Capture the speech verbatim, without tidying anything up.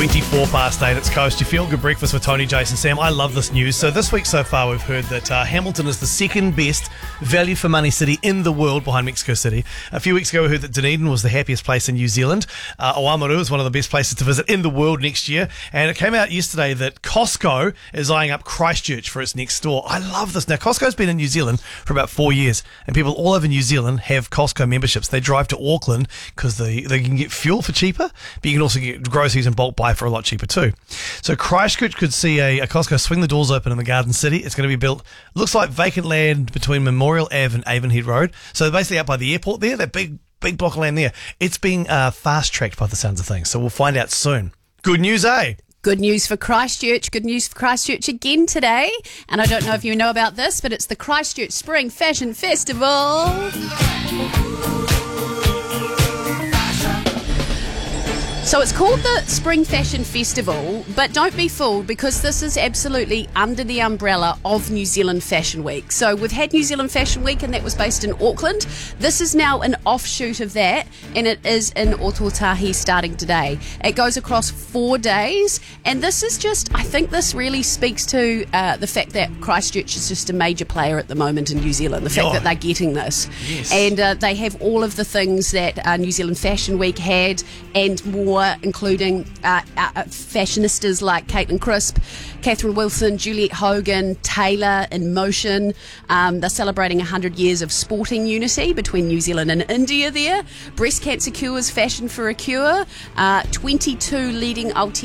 twenty-four past eight, it's Coast. You feel good breakfast with Tony, Jason, Sam. I love this news. So this week so far we've heard that uh, Hamilton is the second best value for money city in the world behind Mexico City. A few weeks ago we heard that Dunedin was the happiest place in New Zealand. Uh, Oamaru is one of the best places to visit in the world next year. And it came out yesterday that Costco is eyeing up Christchurch for its next store. I love this. Now Costco's been in New Zealand for about four years and people all over New Zealand have Costco memberships. They drive to Auckland because they, they can get fuel for cheaper, but you can also get groceries and bulk buy for a lot cheaper too. So Christchurch could see a, a Costco swing the doors open in the Garden City. It's going to be built, looks like vacant land between Memorial Ave and Avonhead Road. So basically up by the airport there, that big big block of land there. It's being uh, fast-tracked by the sounds of things. So we'll find out soon. Good news, eh? Good news for Christchurch. Good news for Christchurch again today. And I don't know if you know about this, but it's the Christchurch Spring Fashion Festival. So it's called the Spring Fashion Festival, but don't be fooled because this is absolutely under the umbrella of New Zealand Fashion Week. So we've had New Zealand Fashion Week and that was based in Auckland. This is now an offshoot of that and it is in Ōtautahi starting today. It goes across four days and this is just, I think this really speaks to uh, the fact that Christchurch is just a major player at the moment in New Zealand, the fact Oh. that they're getting this. Yes. And uh, they have all of the things that uh, New Zealand Fashion Week had and more, including uh, uh, fashionistas like Caitlin Crisp, Catherine Wilson, Juliette Hogan, Taylor in Motion. Um, they're celebrating one hundred years of sporting unity between New Zealand and India there. Breast Cancer Cures Fashion for a Cure. Uh, twenty-two leading ulti